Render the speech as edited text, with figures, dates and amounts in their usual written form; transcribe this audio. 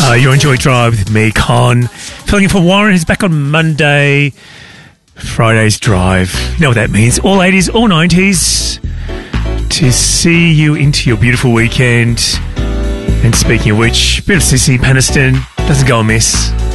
You're Enjoy Drive with me, Con. Filling in for Warren, who's back on Monday. Friday's Drive. You know what that means. All 80s, all 90s. To see you into your beautiful weekend. And speaking of which, a bit of Sissy Peniston doesn't go amiss.